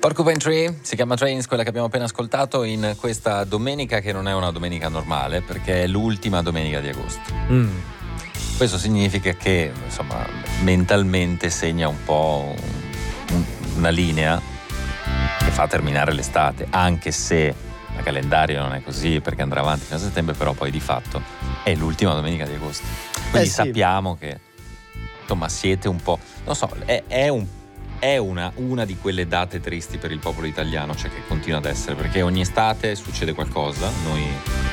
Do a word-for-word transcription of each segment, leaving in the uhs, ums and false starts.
Porcupine Tree si chiama Trains, quella che abbiamo appena ascoltato in questa domenica che non è una domenica normale perché è l'ultima domenica di agosto. Mm. Questo significa che insomma mentalmente segna un po' un, una linea che fa terminare l'estate, anche se il calendario non è così perché andrà avanti fino a settembre, però poi di fatto è l'ultima domenica di agosto. Quindi eh sì. sappiamo che insomma siete un po', non so, è, è un È una, una di quelle date tristi per il popolo italiano, cioè che continua ad essere, perché ogni estate succede qualcosa, noi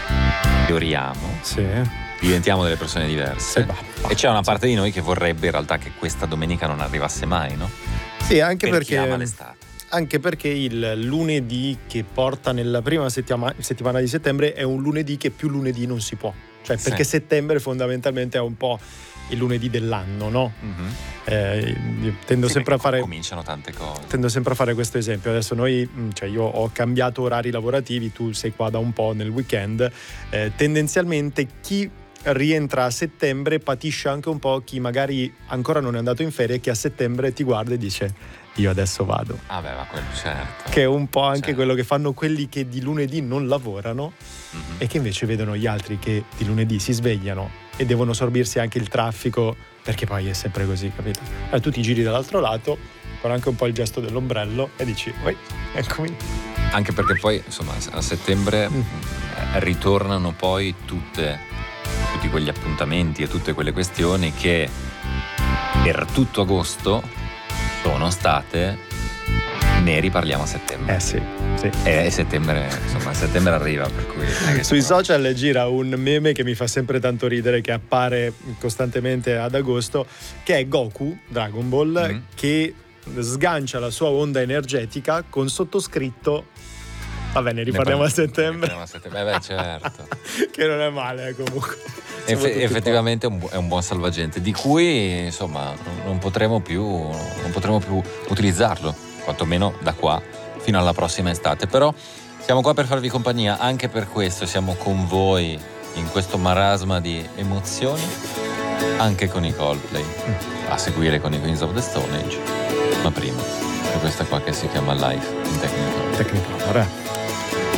teoriamo, sì. diventiamo delle persone diverse, sì, bah, bah, e c'è una parte sì. di noi che vorrebbe in realtà che questa domenica non arrivasse mai, no? Sì, anche per perché chi ama l'estate. Anche perché il lunedì che porta nella prima settima, settimana di settembre è un lunedì che più lunedì non si può, cioè perché sì. Settembre fondamentalmente è un po' il lunedì dell'anno, no? Mm-hmm. Eh, io tendo sì, sempre a fare cominciano tante cose. Tendo sempre a fare questo esempio. Adesso noi, cioè io ho cambiato orari lavorativi, tu sei qua da un po' nel weekend. Eh, tendenzialmente chi rientra a settembre patisce anche un po' chi magari ancora non è andato in ferie, che a settembre ti guarda e dice io adesso vado. Ah beh, ma quello certo. Che è un po' anche certo. quello che fanno quelli che di lunedì non lavorano, mm-hmm. e che invece vedono gli altri che di lunedì si svegliano e devono sorbirsi anche il traffico, perché poi è sempre così, capito? Allora tu ti giri dall'altro lato con anche un po' il gesto dell'ombrello e dici oi, eccomi. Anche perché poi insomma a settembre mm. ritornano poi tutte tutti quegli appuntamenti e tutte quelle questioni che per tutto agosto sono state, ne riparliamo a settembre. Eh sì, sì. E settembre, insomma, settembre arriva, per cui sui social gira un meme che mi fa sempre tanto ridere, che appare costantemente ad agosto, che è Goku, Dragon Ball, mm-hmm. che sgancia la sua onda energetica con sottoscritto vabbè, ne riparliamo, ne a, settembre. Ne a settembre. Beh, certo. Che non è male, eh, comunque. Eff- effettivamente è un, bu- è un buon salvagente, di cui insomma non potremo più non potremo più utilizzarlo, quantomeno da qua fino alla prossima estate. Però siamo qua per farvi compagnia, anche per questo siamo con voi in questo marasma di emozioni, anche con i Coldplay, a seguire con i Queens of the Stone Age, ma prima è questa qua che si chiama Life in Technicolor. Technicolor, eh.